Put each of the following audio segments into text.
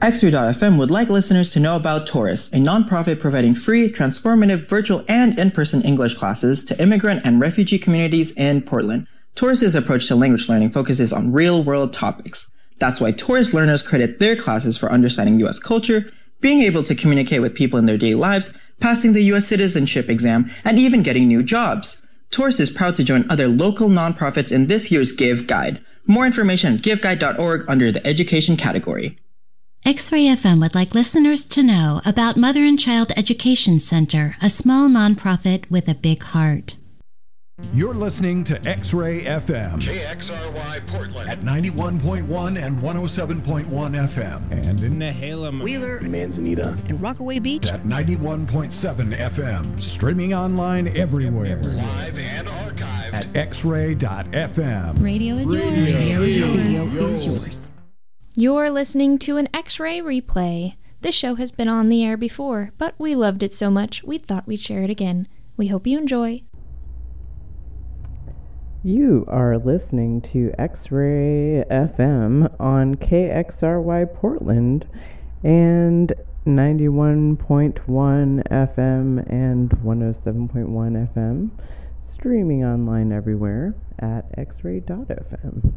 X-Ray.fm would like listeners to know about Taurus, a nonprofit providing free, transformative, virtual, and in-person English classes to immigrant and refugee communities in Portland. Taurus's approach to language learning focuses on real-world topics. That's why Taurus learners credit their classes for understanding U.S. culture, being able to communicate with people in their daily lives, passing the U.S. citizenship exam, and even getting new jobs. Taurus is proud to join other local nonprofits in this year's Give Guide. More information at giveguide.org under the Education category. X-Ray FM would like listeners to know about Mother and Child Education Center, a small nonprofit with a big heart. You're listening to X-Ray FM. KXRY Portland. At 91.1 and 107.1 FM. And in Nehalem, Wheeler, Manzanita, and Rockaway Beach. At 91.7 FM. Streaming online everywhere. Live and archived. At xray.fm. Radio is yours. Radio is yours. You're listening to an X-Ray replay. This show has been on the air before, but we loved it so much we thought we'd share it again. We hope you enjoy. You are listening to X-Ray FM on KXRY Portland and 91.1 FM and 107.1 FM, streaming online everywhere at xray.fm.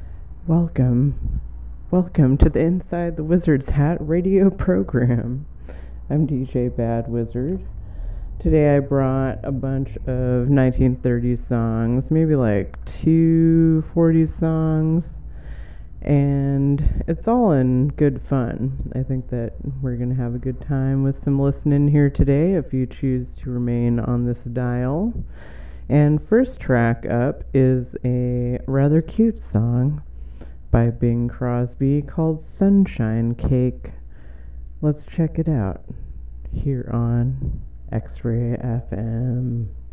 Welcome to the Inside the Wizard's Hat radio program. I'm DJ Bad Wizard. Today I brought a bunch of 1930s songs, maybe like 240s songs, and it's all in good fun. I think that we're going to have a good time with some listening here today if you choose to remain on this dial. And first track up is a rather cute song by Bing Crosby called Sunshine Cake. Let's check it out here on X-Ray FM.